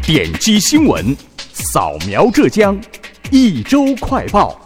点击新闻，扫描浙江，一周快报。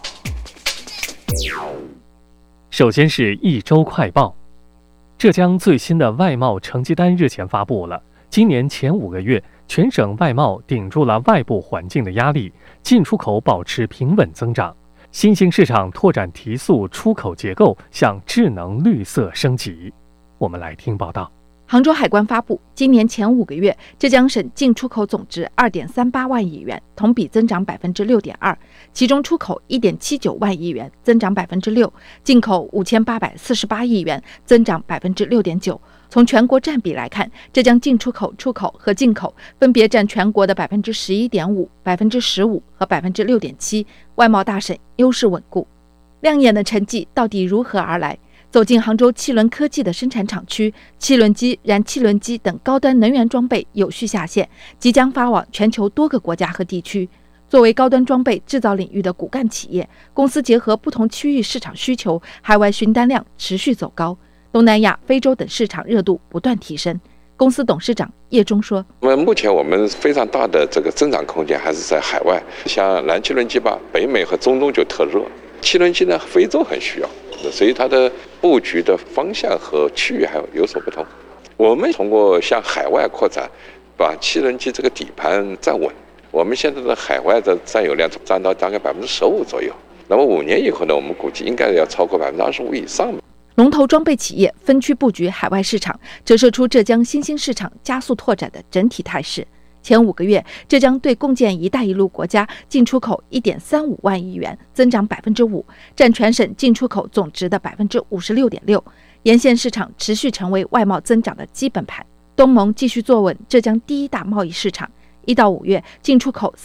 首先是一周快报。浙江最新的外贸成绩单日前发布了，今年前5个月，全省外贸顶住了外部环境的压力，进出口保持平稳增长。新兴市场拓展提速出口结构向智能绿色升级。我们来听报道。 杭州海关发布，今年前5个月，浙江省进出口总值 2.38 万亿元，同比增长 6.2%， 其中出口 1.79 万亿元，增长 6%， 进口 5848亿元，增长 6.9%。从全国占比来看，浙江进出口、出口和进口分别占全国的 11.5%、15% 和 6.7%， 外贸大省优势稳固。亮眼的成绩到底如何而来？走进杭州汽轮科技的生产厂区，汽轮机、燃气轮机等高端能源装备有序下线，即将发往全球多个国家和地区。作为高端装备制造领域的骨干企业，公司结合不同区域市场需求，海外询单量持续走高，东南亚、非洲等市场热度不断提升。公司董事长叶忠说：“ 目前我们非常大的这个增长空间还是在海外，像燃气轮机吧，北美和中东就特热，汽轮机呢，非洲很需要。”所以它的布局的方向和区域还有所不同。我们通过向海外扩展，把汽轮机这个底盘站稳。我们现在的海外的占有量占到大概15%左右。那么5年以后呢，我们估计应该要超过25%以上。 龙头装备企业分区布局海外市场，折射出浙江新兴市场加速拓展的整体态势。前5个月，浙江对共建“一带一路”国家进出口 1.35 万亿元，增长 5%， 占全省进出口总值的 56.6%。沿线市场持续成为外贸增长的基本盘。东盟继续坐稳浙江第一大贸易市场，1到5月进出口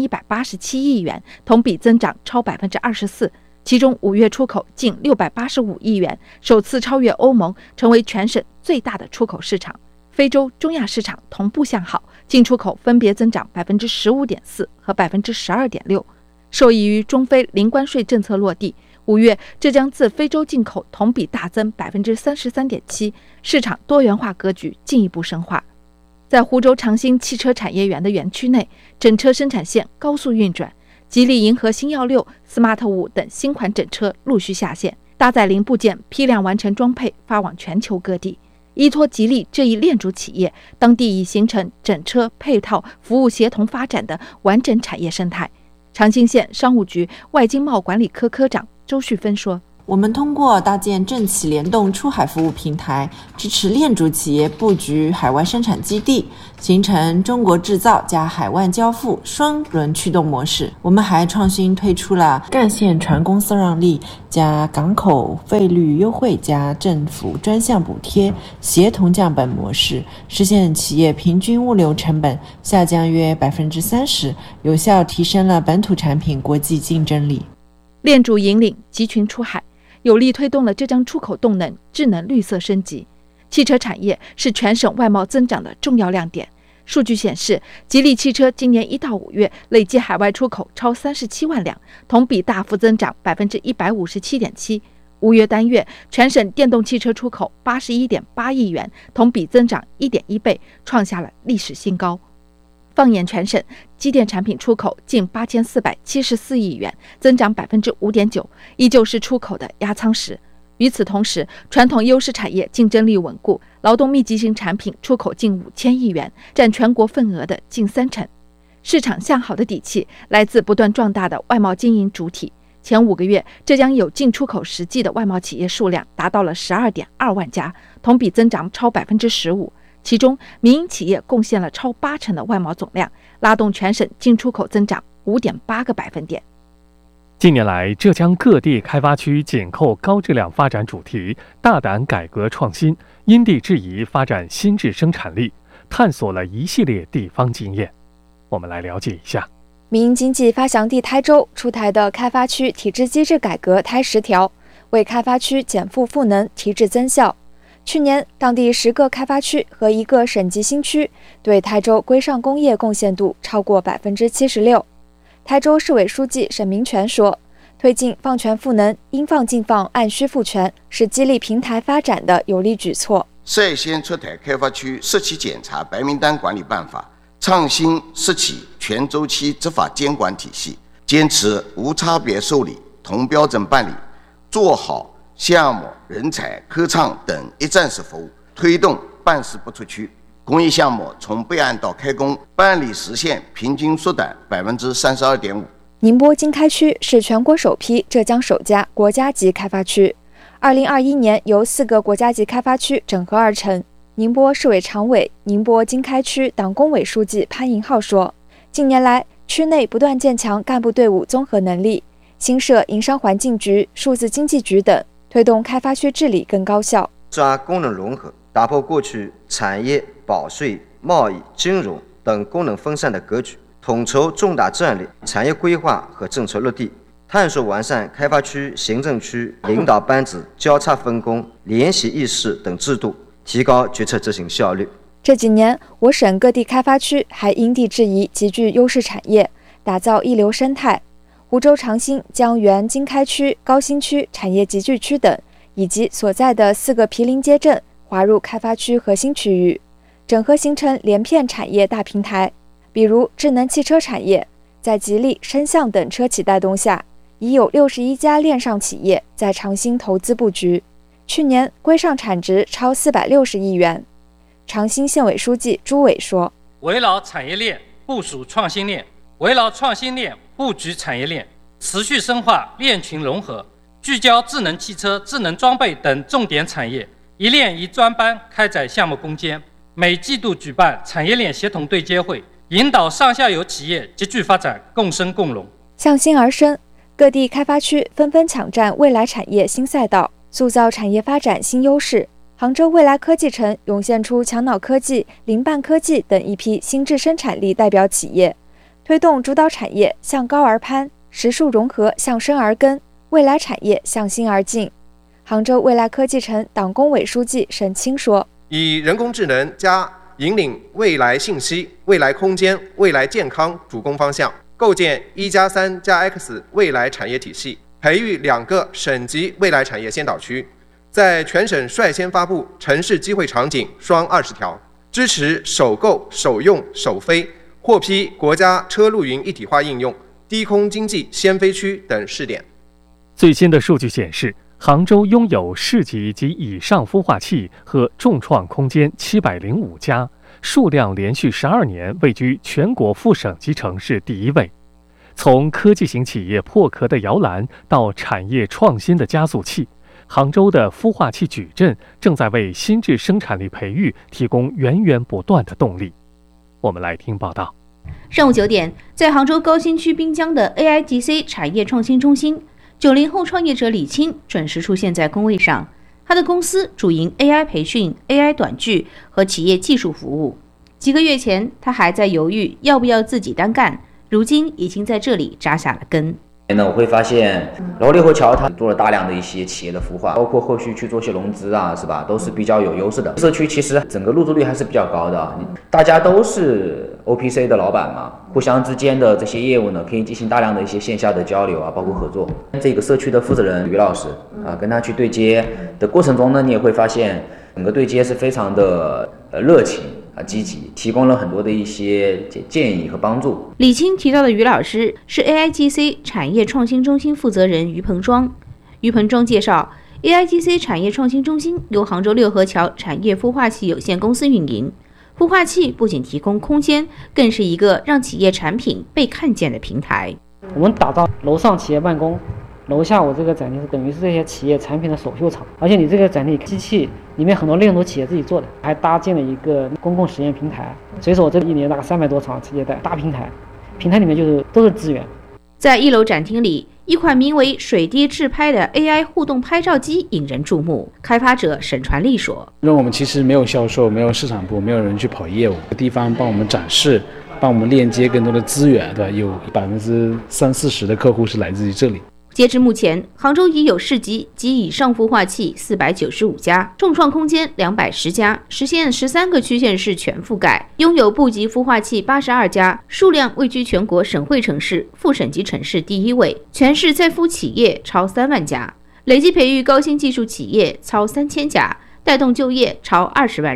4187亿元，同比增长超 24%， 其中5月出口近685亿元，首次超越欧盟，成为全省最大的出口市场。非洲、中亚市场同步向好，进出口分别增长 15.4% 和 12.6%。受益于中非零关税政策落地，5月浙江自非洲进口同比大增 33.7%， 市场多元化格局进一步深化。在湖州长兴汽车产业园的园区内，整车生产线高速运转，吉利银河星耀6、Smart 5等新款整车陆续下线，搭载零部件批量完成装配，发往全球各地。依托吉利这一链主企业，当地已形成整车配套服务协同发展的完整产业生态。长兴县商务局外经贸管理科科长周旭芬说：“ 我们通过搭建政企联动出海服务平台，支持链主企业布局海外生产基地，形成中国制造加海外交付双轮驱动模式。我们还创新推出了干线船公司让利加港口费率优惠加政府专项补贴协同降本模式，实现企业平均物流成本下降约 30%， 有效提升了本土产品国际竞争力。” 链主引领集群出海，有力推动了浙江出口动能智能绿色升级。汽车产业是全省外贸增长的重要亮点。数据显示，吉利汽车今年1到5月累计海外出口超37万辆，同比大幅增长 157.7%。5月单月，全省电动汽车出口 81.8亿元，同比增长 1.1倍，创下了历史新高。放眼全省，机电产品出口近8474亿元，增长 5.9%， 依旧是出口的压舱石。与此同时，传统优势产业竞争力稳固，劳动密集型产品出口近5000亿元，占全国份额的近30%。市场向好的底气来自不断壮大的外贸经营主体。前5个月，浙江有进出口实际的外贸企业数量达到了 12.2 万家，同比增长超 15%。其中，民营企业贡献了超80%的外贸总量，拉动全省进出口增长 5.8个百分点。 近年来，浙江各地开发区紧扣高质量发展主题，大胆改革创新，因地制宜发展新质生产力，探索了一系列地方经验。我们来了解一下。 民营经济发祥地台州出台的开发区体制机制改革台10条，为开发区减负赋能提质增效。去年，当地10个开发区和1个省级新区对台州规上工业贡献度超过 76%。台州市委书记沈明全说，推进放权赋能、应放尽放、按需赋权，是激励平台发展的有力举措。 率先出台开发区实际检查白名单管理办法， 创新拾起全周期执法监管体系，坚持无差别受理、同标准办理，做好项目、人才、科创等一站式服务，推动办事不出区。公益项目从备案到开工办理时限平均缩短32.5%。 宁波经开区是全国首批、浙江首家国家级开发区。2021年由4个国家级开发区整合而成。宁波市委常委、宁波经开区党工委书记潘银浩说，近年来区内不断建强干部队伍综合能力，新设营商环境局、数字经济局等，推动开发区治理更高效。 抓功能融合，打破过去产业、保税、贸易、金融等功能分散的格局，统筹重大战略、产业规划和政策落地，探索完善开发区行政区领导班子交叉分工、联席议事等制度，提高决策执行效率。 这几年，我省各地开发区还因地制宜集聚优势产业，打造一流生态。湖州长兴将原经开区、高新区产业集聚区等以及所在的4个毗邻街镇划入开发区核心区域，整合形成连片产业大平台。比如智能汽车产业，在吉利、深象等车企带动下，已有61家链上企业在长兴投资布局。去年规上产值超460亿元。长兴县委书记朱伟说：“ 围绕产业链部署创新链，围绕创新链布局产业链，持续深化链群融合，聚焦智能汽车、智能装备等重点产业，一链一专班开展项目攻坚，每季度举办产业链协同对接会，引导上下游企业集聚发展，共生共荣。” 向心而生，各地开发区纷纷抢占未来产业新赛道，塑造产业发展新优势。杭州未来科技城涌现出强脑科技、零半科技等一批新质生产力代表企业，推动主导产业向高而攀，实数融合向深而根，未来产业向新而进。杭州未来科技城党工委书记沈清说：“ 以人工智能加引领未来信息、未来空间、未来健康主攻方向，构建1+3+X 未来产业体系，培育2个省级未来产业先导区。”在全省率先发布城市机会场景双20条，支持首购、首用、首飞，获批国家车路云一体化应用、低空经济先飞区等试点。 最新的数据显示，杭州拥有市级及以上孵化器和众创空间705家，数量连续12年位居全国副省级城市第1位。从科技型企业破壳的摇篮到产业创新的加速器，杭州的孵化器矩阵正在为新质生产力培育提供源源不断的动力。我们来听报道。 上午9点，在杭州高新区滨江的 AIGC 产业创新中心，90后创业者李青准时出现在工位上。他的公司主营 AI 培训、AI 短剧和企业技术服务。几个月前，他还在犹豫要不要自己单干，如今已经在这里扎下了根。 我会发现罗利和桥它做了大量的一些企业的孵化，包括后续去做些融资啊，是吧？都是比较有优势的。社区其实整个入住率还是比较高的，大家都是 OPC 的老板嘛，互相之间的这些业务呢，可以进行大量的一些线下的交流啊，包括合作。这个社区的负责人于老师啊，跟他去对接的过程中呢，你也会发现整个对接是非常的热情。积极提供了很多的一些建议和帮助。 李青提到的于老师是 AIGC 产业创新中心负责人于鹏庄。于鹏庄介绍 ，AIGC 产业创新中心由杭州六合桥产业孵化器有限公司运营。孵化器不仅提供空间，更是一个让企业产品被看见的平台。 我们打造楼上企业办公，楼下我这个展厅是等于是这些企业产品的首秀场，而且你这个展厅机器里面很多内容都企业自己做的，还搭建了一个公共实验平台，所以说我这一年大概300多场接待大平台，平台里面都是资源。 在1楼展厅里，一款名为水滴自拍的 AI 互动拍照机引人注目。开发者沈传利说：“ 因为我们其实没有销售，没有市场部，没有人去跑业务，地方帮我们展示，帮我们链接更多的资源，对吧？有30-40%的客户是来自于这里。” 截至目前，杭州已有市级及以上孵化器495家，众创空间210家，实现13个区县市全覆盖，拥有部级孵化器82家，数量位居全国省会城市、副省级城市第1位，全市在孵企业超3万家，累计培育高新技术企业超3000家，带动就业超20万人。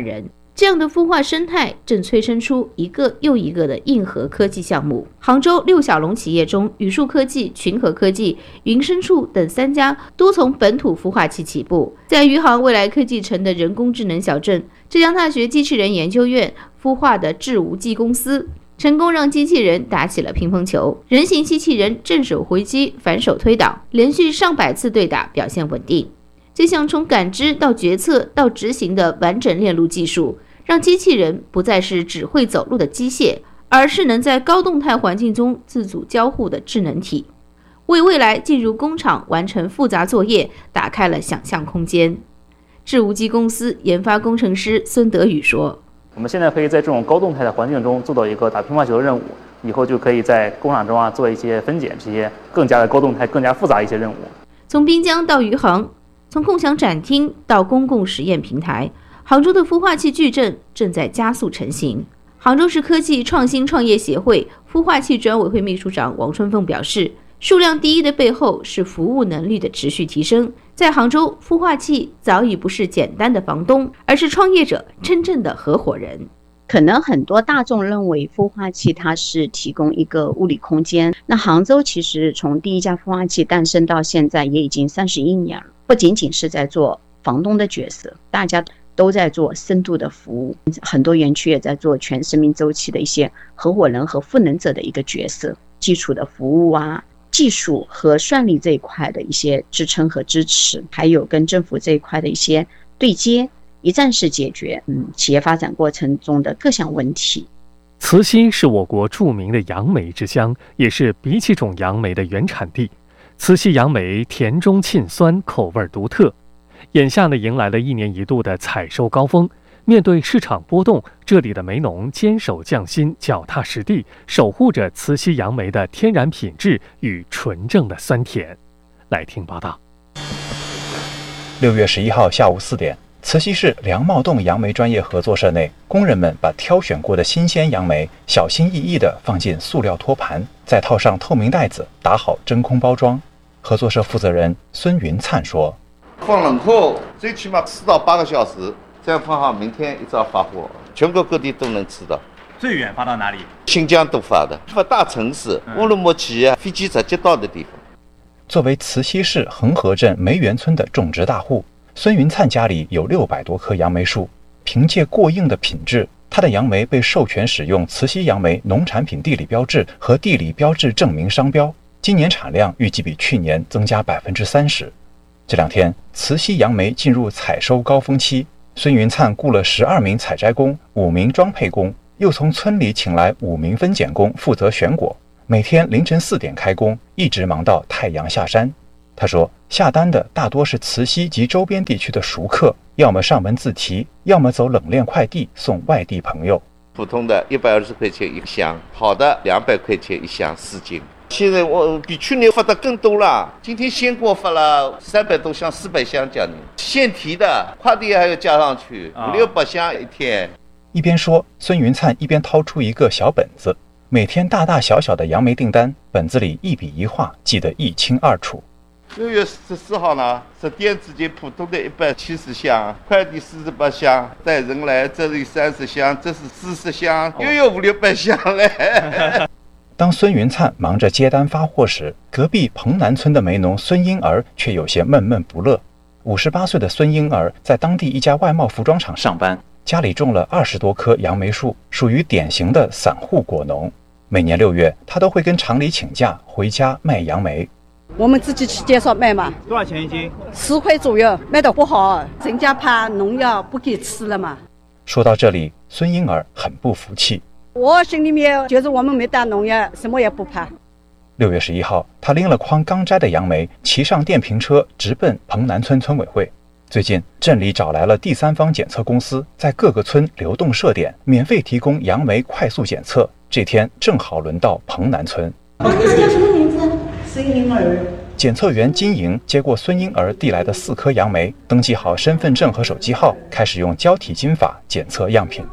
这样的孵化生态正催生出一个又一个的硬核科技项目。杭州6小龙企业中，宇树科技、群和科技、云深处等3家都从本土孵化器起步。在余杭未来科技城的人工智能小镇，浙江大学机器人研究院孵化的智无机公司，成功让机器人打起了乒乓球。人形机器人正手回击、反手推挡，连续上百次对打，表现稳定。这项从感知到决策到执行的完整链路技术，让机器人不再是只会走路的机械，而是能在高动态环境中自主交互的智能体，为未来进入工厂完成复杂作业打开了想象空间。智无机公司研发工程师孙德宇说：“ 我们现在可以在这种高动态的环境中做到一个打乒乓球的任务，以后就可以在工厂中做一些分拣，这些更加的高动态、更加复杂一些任务。” 从滨江到余杭，从共享展厅到公共实验平台，杭州的孵化器矩阵正在加速成型。杭州市科技创新创业协会孵化器专委会秘书长王春凤表示，数量第一的背后是服务能力的持续提升。在杭州，孵化器早已不是简单的房东，而是创业者真正的合伙人。 可能很多大众认为孵化器它是提供一个物理空间，那杭州其实从第一家孵化器诞生到现在也已经31年了，不仅仅是在做房东的角色，大家都在做深度的服务，很多园区也在做全生命周期的一些合伙人和赋能者的一个角色，基础的服务啊、技术和算力这一块的一些支撑和支持，还有跟政府这一块的一些对接，一站式解决企业发展过程中的各项问题。 慈溪是我国著名的杨梅之乡，也是荸荠种杨梅的原产地。慈溪杨梅甜中沁酸，口味独特。眼下呢，迎来了1年1度的采收高峰。面对市场波动，这里的梅农坚守匠心，脚踏实地，守护着慈溪杨梅的天然品质与纯正的酸甜。来听报道。 6月11号下午4点，慈溪市梁茂洞杨梅专业合作社内，工人们把挑选过的新鲜杨梅小心翼翼地放进塑料托盘，再套上透明袋子，打好真空包装。合作社负责人孙云灿说：“ 放冷后最起码4到8个小时，这样放好，明天一早发货，全国各地都能吃到。 最远发到哪里？ 新疆都发的，发大城市，乌鲁木齐啊，飞机直接到的地方。” 作为慈溪市恒河镇梅园村的种植大户，孙云灿家里有600多棵杨梅树。凭借过硬的品质，他的杨梅被授权使用慈溪杨梅农产品地理标志和地理标志证明商标。今年产量预计比去年增加30%。这2天，慈溪杨梅进入采收高峰期。孙云灿雇了12名采摘工、5名装配工，又从村里请来5名分拣工负责选果。每天凌晨4点开工，一直忙到太阳下山。他说，下单的大多是慈溪及周边地区的熟客，要么上门自提，要么走冷链快递送外地朋友。 普通的120块钱1箱，好的200块钱1箱4斤。现在我比去年发的更多了，今天鲜果发了300多箱、400箱将近，现提的快递还要加上去，5、600箱一天。 一边说，孙云灿一边掏出一个小本子，每天大大小小的杨梅订单，本子里一笔一画记得一清二楚。 6月14号呢，是店之间普通的170箱，快递48箱，带人来这里30箱，这是40箱，又有5、600箱嘞。 当孙云灿忙着接单发货时，隔壁彭南村的梅农孙英儿却有些闷闷不乐。58岁的孙英儿在当地一家外贸服装厂上班，家里种了20多棵杨梅树，属于典型的散户果农。每年6月，他都会跟厂里请假回家卖杨梅。 我们自己去介绍卖嘛， 多少钱一斤 ？10块左右，卖得不好，人家怕农药不给吃了嘛。 说到这里，孙英儿很不服气。 我心里面觉得我们没打农药，什么也不怕。 6月11号，他拎了筐刚摘的杨梅，骑上电瓶车直奔彭南村村委会。最近，镇里找来了第三方检测公司，在各个村流动设点，免费提供杨梅快速检测。这天正好轮到彭南村。 这叫什么名字？孙英儿。 检测员金莹接过孙英儿递来的4颗杨梅，登记好身份证和手机号，开始用胶体金法检测样品。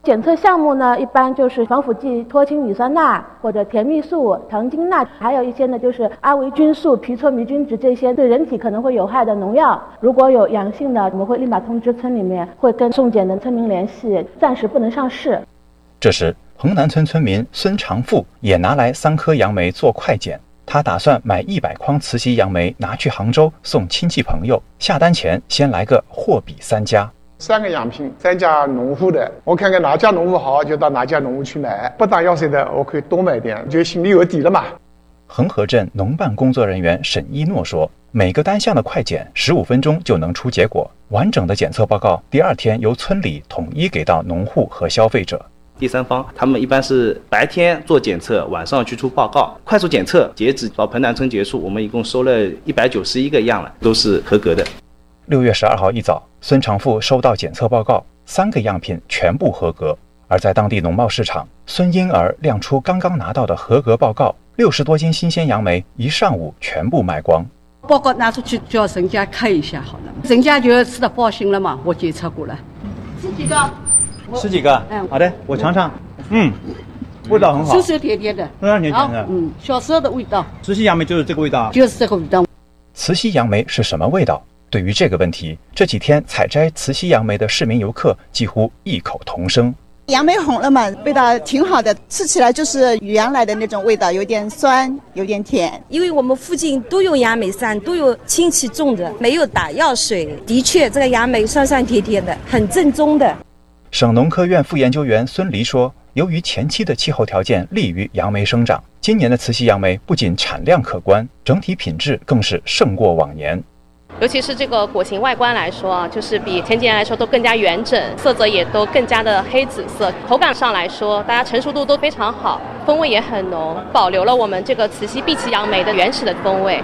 检测项目呢，一般就是防腐剂脱氢乙酸钠或者甜蜜素、糖精钠，还有一些呢就是阿维菌素、皮唑霉菌酯这些对人体可能会有害的农药。如果有阳性的，我们会立马通知村里面，会跟送检的村民联系，暂时不能上市。 这时，彭南村村民孙长富也拿来3颗杨梅做快检，他打算买100筐慈禧杨梅拿去杭州送亲戚朋友，下单前先来个货比三家。 3个样品，3家农户的，我看看哪家农户好，就到哪家农户去买。不打药水的，我可以多买点，就心里有底了嘛。 恒河镇农办工作人员沈一诺说，每个单项的快检15分钟就能出结果，完整的检测报告第2天由村里统一给到农户和消费者。 第三方他们一般是白天做检测，晚上去出报告。快速检测截止到彭南村结束，我们一共收了191个样了，都是合格的。 6月12号一早，孙长富收到检测报告，3个样品全部合格。而在当地农贸市场，孙婴儿亮出刚刚拿到的合格报告，60多斤新鲜杨梅一上午全部卖光。 报告拿出去叫人家看一下好了，人家就吃得放心了嘛。我检测过了，10几个 ，10几个。好的，我尝尝。味道很好， 酸酸甜甜的， 非常甜的。 小时候的味道。 慈禧杨梅就是这个味道。 就是这个味道。 慈禧杨梅是什么味道？对于这个问题，这几天采摘慈禧杨梅的市民游客几乎异口同声。 杨梅红了嘛，味道挺好的，吃起来就是原来的那种味道，有点酸，有点甜。 因为我们附近都有杨梅山，都有亲戚种的，没有打药水，的确这个杨梅酸酸甜甜的，很正宗的。 省农科院副研究员孙黎说，由于前期的气候条件利于杨梅生长，今年的慈禧杨梅不仅产量可观，整体品质更是胜过往年。 尤其是这个果形外观来说，就是比前几年来说都更加圆整，色泽也都更加的黑紫色。口感上来说，大家成熟度都非常好，风味也很浓，保留了我们这个慈禧碧琪杨梅的原始的风味。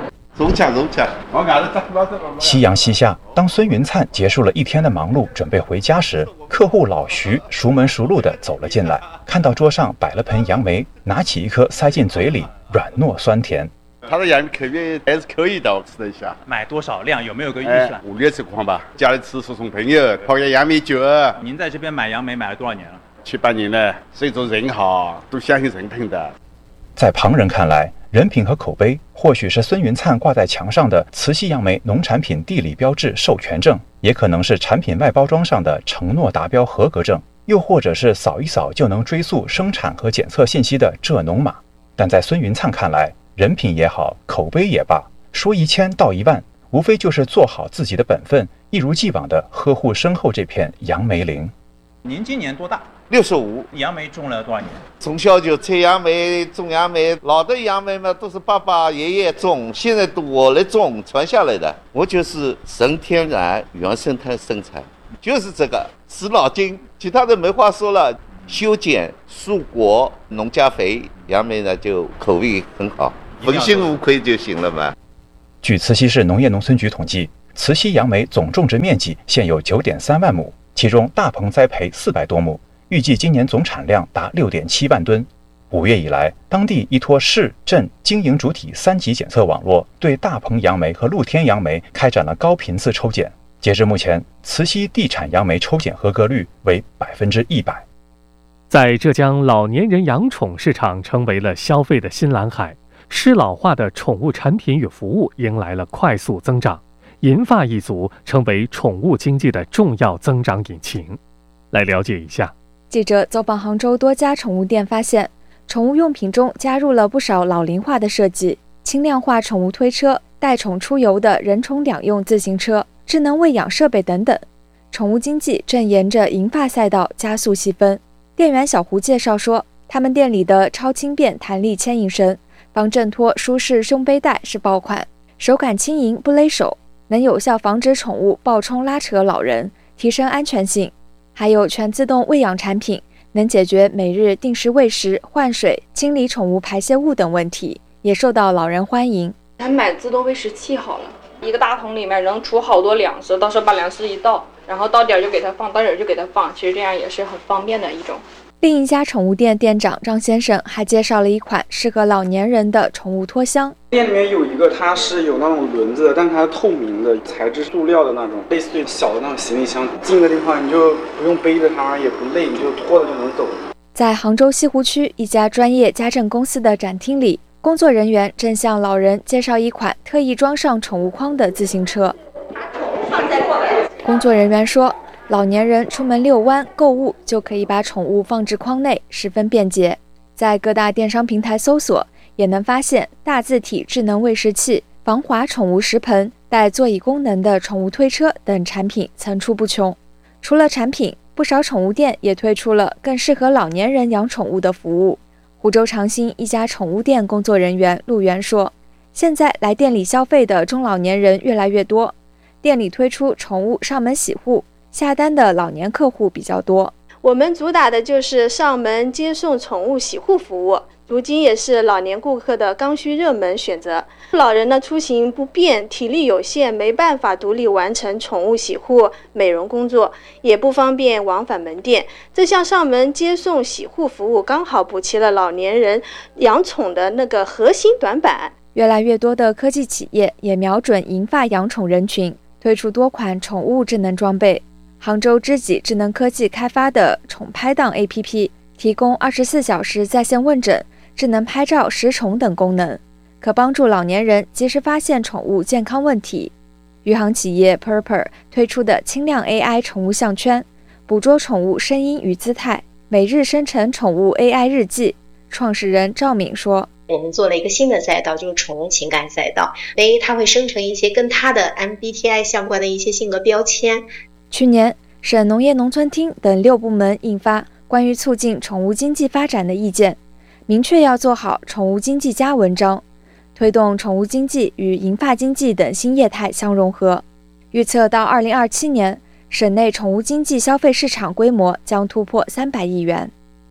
夕阳西下，当孙云灿结束了一天的忙碌，准备回家时，客户老徐熟门熟路地走了进来，看到桌上摆了盆杨梅，拿起一颗塞进嘴里，软糯酸甜。 它的杨梅口味还是可以的，我吃了一下。 买多少量？有没有个预算 ？5、6块吧，家里吃送朋友，泡个杨梅酒。 您在这边买杨梅买了多少年了 ？7、8年了。所以说人好，都相信人品的。 在旁人看来，人品和口碑或许是孙云灿挂在墙上的慈禧杨梅农产品地理标志授权证，也可能是产品外包装上的承诺达标合格证，又或者是扫一扫就能追溯生产和检测信息的浙农码。但在孙云灿看来，人品也好，口碑也罢，说1000道1万，无非就是做好自己的本分，一如既往地呵护身后这片杨梅林。 您今年多大 ？65。 杨梅种了多少年？ 从小就采杨梅、种杨梅，老的杨梅嘛都是爸爸、爷爷种，现在都我来种，传下来的。我就是纯天然、原生态生产，就是这个死脑筋，其他的没话说了。修剪、蔬果、农家肥，杨梅呢就口味很好，问心无愧就行了嘛。 据慈禧市农业农村局统计，慈禧杨梅总种植面积现有9.3万亩，其中大棚栽培400多亩，预计今年总产量达6.7万吨。5月以来，当地依托市镇经营主体3级检测网络，对大棚杨梅和露天杨梅开展了高频次抽检。截至目前，慈禧地产杨梅抽检合格率为100%。 在浙江，老年人养宠市场成为了消费的新蓝海，适老化的宠物产品与服务迎来了快速增长，银发一族成为宠物经济的重要增长引擎。来了解一下。 记者走访杭州多家宠物店发现，宠物用品中加入了不少老龄化的设计，轻量化宠物推车、带宠出游的人宠两用自行车、智能喂养设备等等。宠物经济正沿着银发赛道加速细分。店员小胡介绍说，他们店里的超轻便弹力牵引绳、防震脱舒适胸背带是爆款，手感轻盈不勒手，能有效防止宠物暴冲拉扯老人，提升安全性。还有全自动喂养产品，能解决每日定时喂食、换水、清理宠物排泄物等问题，也受到老人欢迎。 他买自动喂食器好了，一个大桶里面能储好多粮食，到时候把粮食一倒，然后到点就给它放，到点就给它放，其实这样也是很方便的一种。 另一家宠物店店长张先生还介绍了一款适合老年人的宠物拖箱。 店里面有一个，它是有那种轮子的，但它是透明的，材质塑料的那种，类似于小的那种行李箱。进的地方你就不用背着它，也不累，你就拖着就能走。 在杭州西湖区一家专业家政公司的展厅里，工作人员正向老人介绍一款特意装上宠物框的自行车。工作人员说，老年人出门遛弯、购物就可以把宠物放置框内，十分便捷。在各大电商平台搜索，也能发现大字体智能喂食器、防滑宠物食盆、带座椅功能的宠物推车等产品层出不穷。除了产品，不少宠物店也推出了更适合老年人养宠物的服务。湖州长兴一家宠物店工作人员陆源说，现在来店里消费的中老年人越来越多，店里推出宠物上门洗护，下单的老年客户比较多。 我们主打的就是上门接送宠物洗护服务，如今也是老年顾客的刚需热门选择。老人呢出行不便，体力有限，没办法独立完成宠物洗护、美容工作，也不方便往返门店。这项上门接送洗护服务刚好补齐了老年人养宠的那个核心短板。 越来越多的科技企业也瞄准银发养宠人群，推出多款宠物智能装备。杭州知己智能科技开发的宠拍档 APP 提供24小时在线问诊、智能拍照识宠等功能，可帮助老年人及时发现宠物健康问题。余杭企业 Purper 推出的轻量 AI 宠物项圈，捕捉宠物声音与姿态，每日生成宠物 AI 日记。创始人赵敏说， 我们做了一个新的赛道，就是宠物情感赛道。它会生成一些跟它的 MBTI 相关的一些性格标签。 去年，省农业农村厅等6部门印发关于促进宠物经济发展的意见，明确要做好宠物经济加文章，推动宠物经济与银发经济等新业态相融合。预测到2027年，省内宠物经济消费市场规模将突破300亿元。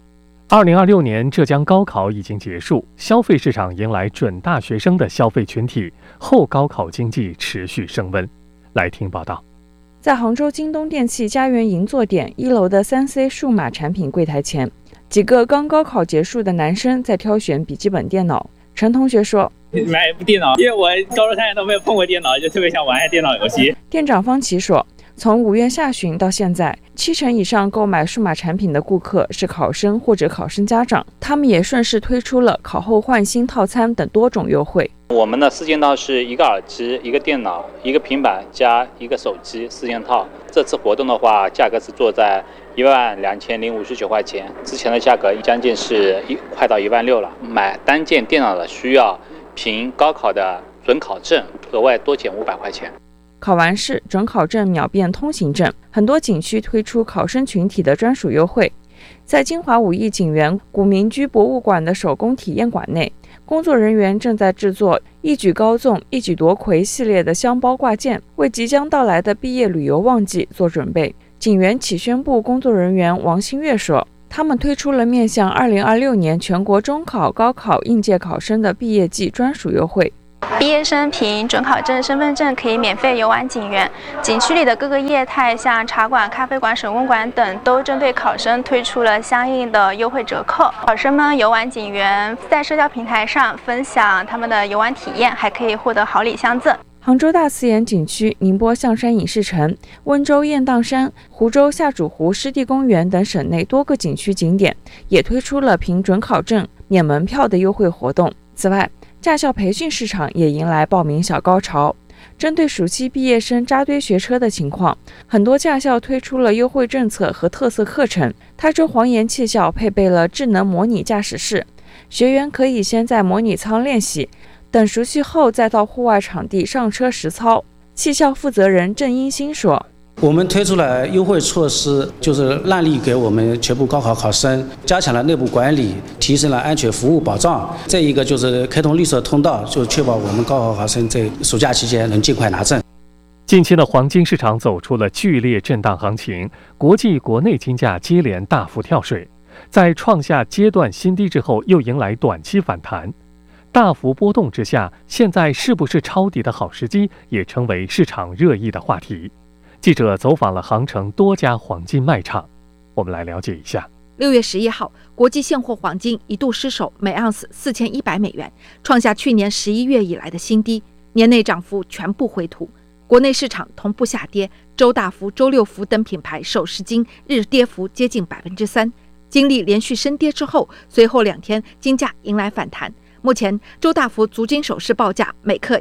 2026年浙江高考已经结束，消费市场迎来准大学生的消费群体，后高考经济持续升温。来听报道。 在杭州京东电器家园银座店1楼的3C 数码产品柜台前，几个刚高考结束的男生在挑选笔记本电脑。陈同学说， 买一部电脑，因为我高中3年都没有碰过电脑，就特别想玩一下电脑游戏。 店长方琦说，从5月下旬到现在，70%以上购买数码产品的顾客是考生或者考生家长，他们也顺势推出了考后换新套餐等多种优惠。 我们的4件套是一个耳机、一个电脑、一个平板加一个手机，4件套。这次活动的话，价格是做在12059块钱，之前的价格将近是快到16000了。买单件电脑的需要凭高考的准考证，额外多减500块钱。 考完试，准考证秒变通行证。很多景区推出考生群体的专属优惠。在金华武义景园古民居博物馆的手工体验馆内，工作人员正在制作一举高纵、一举夺魁系列的箱包挂件，为即将到来的毕业旅游旺季做准备。景园启宣部工作人员王新月说，他们推出了面向2026年全国中考、高考应届考生的毕业季专属优惠。 毕业生凭准考证、身份证可以免费游玩景园，景区里的各个业态，像茶馆、咖啡馆、手工馆等，都针对考生推出了相应的优惠折扣。考生们游玩景园，在社交平台上分享他们的游玩体验，还可以获得好礼相赠。 杭州大慈岩景区、宁波象山影视城、温州雁荡山、湖州下主湖湿地公园等省内多个景区景点也推出了凭准考证免门票的优惠活动。此外，驾校培训市场也迎来报名小高潮。针对暑期毕业生扎堆学车的情况，很多驾校推出了优惠政策和特色课程。台州黄岩汽校配备了智能模拟驾驶室，学员可以先在模拟舱练习，等熟悉后再到户外场地上车实操。汽校负责人郑英新说， 我们推出了优惠措施，就是让利给我们全部高考考生，加强了内部管理，提升了安全服务保障。再一个就是开通绿色通道，就确保我们高考考生在暑假期间能尽快拿证。 近期的黄金市场走出了剧烈震荡行情，国际国内金价接连大幅跳水，在创下阶段新低之后，又迎来短期反弹。大幅波动之下，现在是不是抄底的好时机，也成为市场热议的话题。记者走访了杭城多家黄金卖场，我们来了解一下。 6月11号，国际现货黄金一度失守每盎司4100美元，创下去年11月以来的新低，年内涨幅全部回吐。国内市场同步下跌，周大福、周六福等品牌首饰金日跌幅接近3%。经历连续升跌之后，随后2天金价迎来反弹。目前，周大福足金首饰报价每克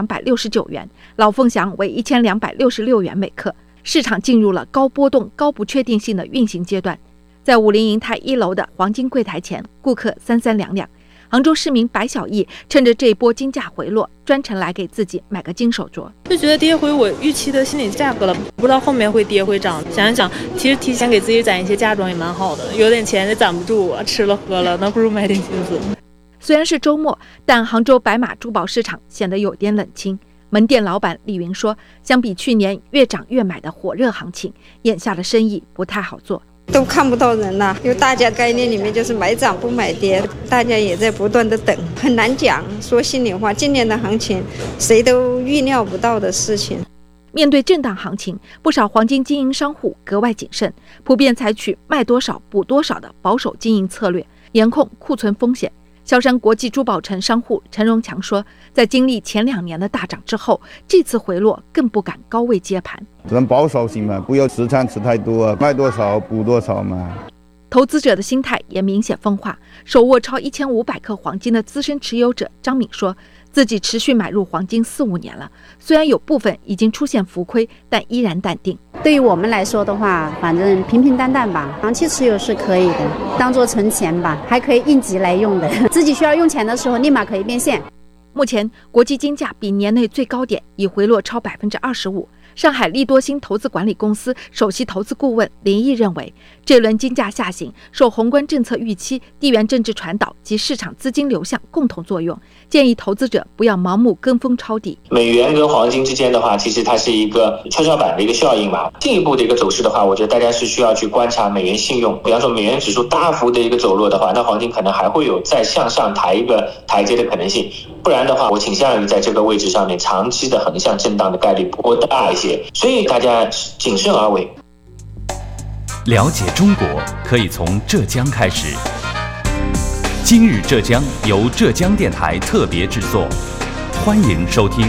1269元，老凤祥为1266元每克。市场进入了高波动、高不确定性的运行阶段。在武林银泰1楼的黄金柜台前，顾客三三两两。杭州市民白小艺趁着这一波金价回落，专程来给自己买个金手镯。 就觉得跌回我预期的心理价格了，不知道后面会跌会涨。想一想，其实提前给自己攒一些嫁妆也蛮好的，有点钱也攒不住，吃了喝了，那不如买点金子。 虽然是周末，但杭州白马珠宝市场显得有点冷清。门店老板李云说，相比去年越涨越买的火热行情，眼下的生意不太好做。 都看不到人了，因为大家概念里面就是买涨不买跌，大家也在不断的等，很难讲。说心里话，今年的行情谁都预料不到的事情。 面对震荡行情，不少黄金经营商户格外谨慎，普遍采取卖多少补多少的保守经营策略，严控库存风险。萧山国际珠宝城商户陈荣强说，在经历前2年的大涨之后，这次回落更不敢高位接盘， 很保守性嘛，不要持仓持太多，卖多少补多少嘛。 投资者的心态也明显分化。手握超1500克黄金的资深持有者张敏说，自己持续买入黄金4-5年了，虽然有部分已经出现浮亏，但依然淡定。 对于我们来说的话，反正平平淡淡吧，长期持有是可以的，当做存钱吧，还可以应急来用的，自己需要用钱的时候立马可以变现。 目前国际金价比年内最高点已回落超25%。上海利多星投资管理公司首席投资顾问林毅认为，这轮金价下行受宏观政策预期、地缘政治传导及市场资金流向共同作用，建议投资者不要盲目跟风抄底。 美元跟黄金之间的话，其实它是一个跷跷板的一个效应吧。进一步的一个走势的话，我觉得大家是需要去观察美元信用。比方说美元指数大幅的一个走弱的话，那黄金可能还会有再向上抬一个台阶的可能性。不然的话，我倾向于在这个位置上面长期的横向震荡的概率颇大一些，所以大家谨慎而为。 了解中国可以从浙江开始。今日浙江由浙江电台特别制作，欢迎收听。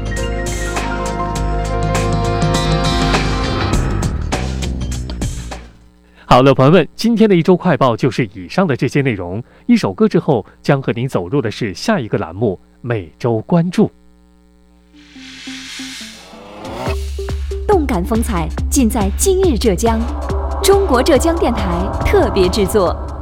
好了，朋友们，今天的一周快报就是以上的这些内容。一首歌之后，将和您走入的是下一个栏目——每周关注。 动感风采尽在今日浙江，中国浙江电台特别制作。